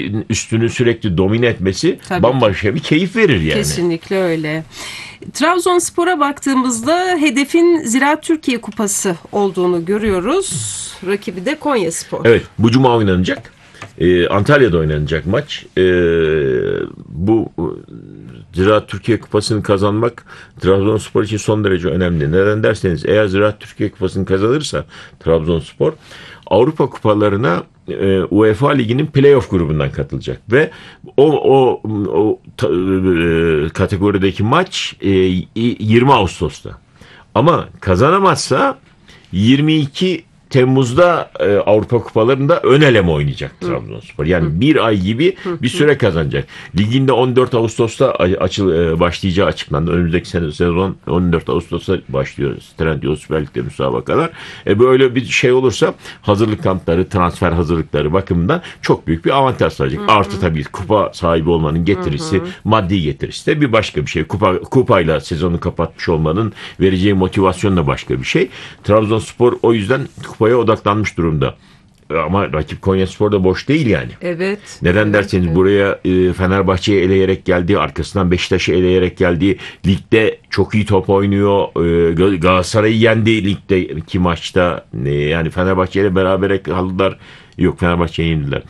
rakibin üstünü sürekli domine etmesi Tabii bambaşka bir keyif verir yani. Kesinlikle öyle. Trabzonspor'a baktığımızda hedefin Ziraat Türkiye Kupası olduğunu görüyoruz. Rakibi de Konyaspor. Evet, bu cuma oynanacak. Antalya'da oynanacak maç. Bu Ziraat Türkiye Kupası'nı kazanmak Trabzonspor için son derece önemli. Neden derseniz, eğer Ziraat Türkiye Kupası'nı kazanırsa Trabzonspor Avrupa Kupalarına UEFA Ligi'nin playoff grubundan katılacak ve o kategorideki maç 20 Ağustos'ta. Ama kazanamazsa 22 Temmuz'da Avrupa Kupalarında ön eleme oynayacak Trabzonspor. Yani bir ay gibi bir süre kazanacak. Liginde 14 Ağustos'ta başlayacağı açıklandı. Önümüzdeki sezon 14 Ağustos'ta başlıyor Trendyol Süper Lig'de müsabakalar. Böyle bir şey olursa hazırlık kampları, transfer hazırlıkları bakımından çok büyük bir avantaj sağlayacak. Artı tabii kupa sahibi olmanın getirisi, maddi getirisi de bir başka bir şey. Kupayla sezonu kapatmış olmanın vereceği motivasyon da başka bir şey. Trabzonspor o yüzden kupaya odaklanmış durumda. Ama rakip Konyaspor da boş değil yani. Evet. Neden derseniz buraya Fenerbahçe'yi eleyerek geldi. Arkasından Beşiktaş'ı eleyerek geldi. Ligde çok iyi top oynuyor. Galatasaray'ı yendi ligdeki maçta. Yani Fenerbahçe ile berabere kaldılar. Yok, Fenerbahçe'yi yendiler.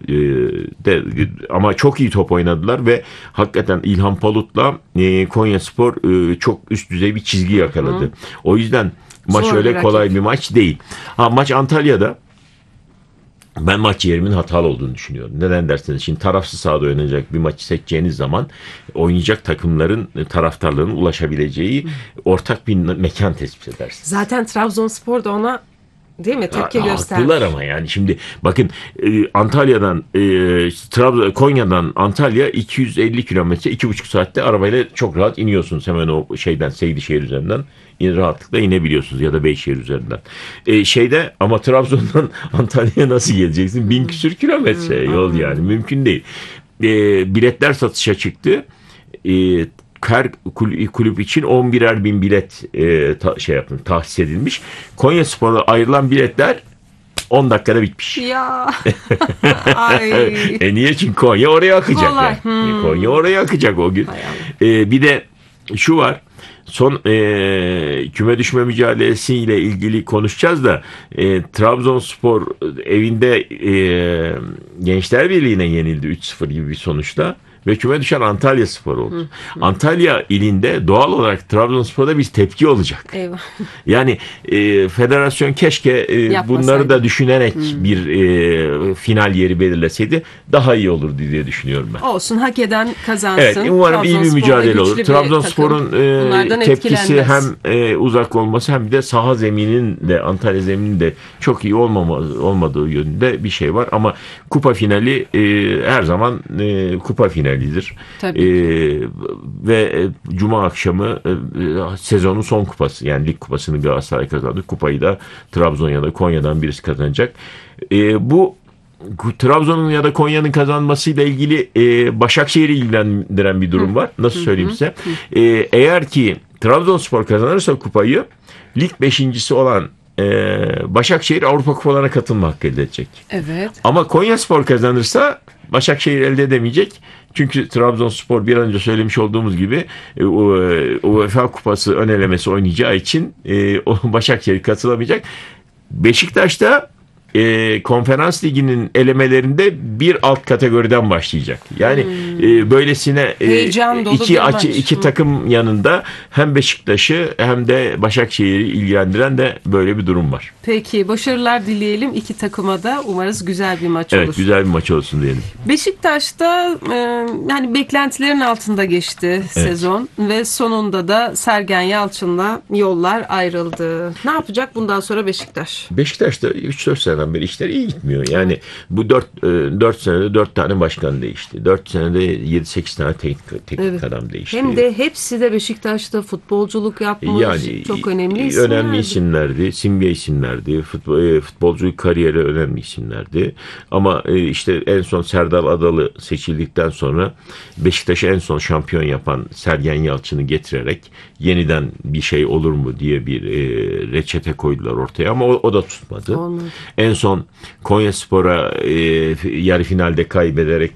Ama çok iyi top oynadılar ve hakikaten İlhan Palut'la Konyaspor çok üst düzey bir çizgi yakaladı. O yüzden maç Zor öyle bir kolay rakip. bir maç değil. Maç Antalya'da. Ben maç yerimin hatalı olduğunu düşünüyorum. Neden derseniz, şimdi tarafsız sahada oynayacak bir maçı seçeceğiniz zaman oynayacak takımların, taraftarların ulaşabileceği ortak bir mekan tespit edersiniz. Zaten Trabzonspor da ona, değil mi, tepki göstermiş. Haklılar ama yani şimdi bakın, Antalya'dan Konya'dan Antalya 250 kilometre, 2,5 saatte arabayla çok rahat iniyorsunuz. Hemen o şeyden, Seydişehir üzerinden rahatlıkla inebiliyorsunuz ya da Beyşehir üzerinden. Ama Trabzon'dan Antalya'ya nasıl geleceksin? 1000 küsür kilometre yol yani, mümkün değil. Biletler satışa çıktı. Her kulüp için 11'er bin bilet tahsis edilmiş. Konyaspor'a ayrılan biletler 10 dakikada bitmiş. Ya. Ay. Niye? Çünkü Konya oraya akacak. Yani. Konya oraya akacak o gün. Bir de şu var. Son küme düşme mücadelesiyle ilgili konuşacağız da Trabzonspor evinde Gençler Birliği'ne yenildi 3-0 gibi bir sonuçla. Ve küme düşen Antalyaspor oldu. Antalya ilinde doğal olarak Trabzonspor'da bir tepki olacak. Eyvah. Yani federasyon keşke bunları da düşünerek bir final yeri belirleseydi daha iyi olurdu diye düşünüyorum ben. Olsun, hak eden kazansın. Evet, umarım iyi bir mücadele olur. Trabzonspor'un tepkisi hem uzak olması hem de saha zeminin de, Antalya zeminin de çok iyi olmadığı yönünde bir şey var. Ama kupa finali her zaman kupa finalidir. Ve Cuma akşamı sezonun son kupası, yani lig kupasını Galatasaray kazandı. Kupayı da Trabzon ya da Konya'dan birisi kazanacak. Bu Trabzon'un ya da Konya'nın kazanmasıyla ilgili Başakşehir'i ilgilendiren bir durum var. Nasıl söyleyeyim size? Eğer ki Trabzonspor kazanırsa kupayı, lig 5.'si olan Başakşehir Avrupa Kupalarına katılma hakkı elde edecek. Evet. Ama Konyaspor kazanırsa Başakşehir elde edemeyecek. Çünkü Trabzonspor bir an önce söylemiş olduğumuz gibi UEFA Kupası ön elemesi oynayacağı için Başakşehir katılamayacak. Beşiktaş'ta Konferans Ligi'nin elemelerinde bir alt kategoriden başlayacak. Yani böylesine iki takım yanında hem Beşiktaş'ı hem de Başakşehir'i ilgilendiren de böyle bir durum var. Peki, başarılar dileyelim iki takıma da. Umarız güzel bir maç olur. Evet, güzel bir maç olsun diyelim. Beşiktaş'ta yani beklentilerin altında geçti sezon ve sonunda da Sergen Yalçın'la yollar ayrıldı. Ne yapacak bundan sonra Beşiktaş? Beşiktaş'ta 3-4 seneden beri işler iyi gitmiyor. Yani bu 4 senede 4 tane başkan değişti. 4 senede 7-8 tane teknik adam değişti. Hem de hepsi de Beşiktaş'ta futbolculuk yapmış. Yani çok önemli isimlerdi. Önemli isimlerdi. Simge isimlerdi. Futbolcu kariyeri önemli isimlerdi. Ama işte en son Serdar Adalı seçildikten sonra Beşiktaş'ı en son şampiyon yapan Sergen Yalçın'ı getirerek yeniden bir şey olur mu diye bir reçete koydular ortaya ama o da tutmadı. Olmadı. En son Konyaspor'a yarı finalde kaybederek